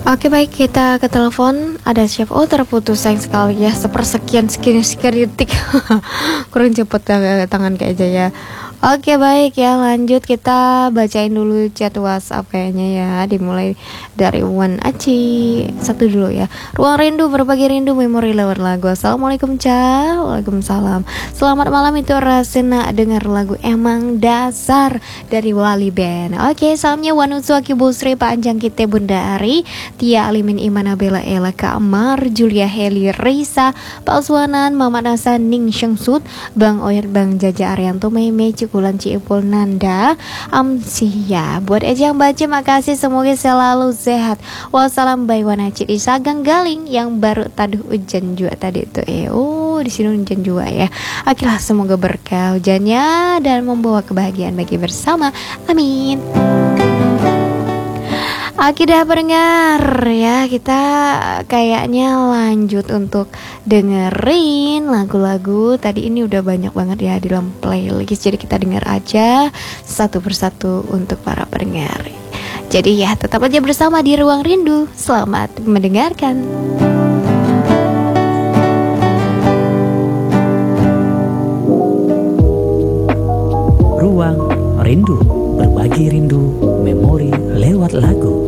Oke baik, kita ke telepon. Ada siapa? Oh, terputus, sayang sekali ya. Sepersekian sekian detik. Kurang cepet tangan kayak aja ya. Oke baik ya, lanjut kita bacain dulu chat WhatsApp kayaknya ya. Dimulai dari Wan Aci satu dulu ya. Ruang rindu, berbagi rindu, memori lewat lagu. Assalamualaikum Ca. Waalaikumsalam. Selamat malam, itu Rasena dengar lagu Emang Dasar dari Wali Band. Oke, salamnya Wanutswaki Busri, Pak Anjang Kite, Bunda Ari, Tia Alimin, Imana Bella, Ella Kamar, Julia Heli, Risa, Pak Suanan, Mama Nasa, Ning Syengsut, Bang Oyet, Bang Jaja Arianto, Meme, Cikulan, Ciipul, Nanda, Amsia. Buat aja yang baca, makasih, semoga selalu sehat. Wassalam, Baywana Cid di Sagang Galing yang baru taduh hujan juga tadi itu. Di sini hujan juga ya. Akhirnya semoga berkah hujannya dan membawa kebahagiaan bagi bersama. Amin. Akidah pendengar ya, kita kayaknya lanjut untuk dengerin lagu-lagu tadi ini udah banyak banget ya di dalam playlist. Jadi kita denger aja satu persatu untuk para pendengar. Jadi ya tetap aja bersama di Ruang Rindu. Selamat mendengarkan. Ruang Rindu, berbagi rindu, memori lewat lagu.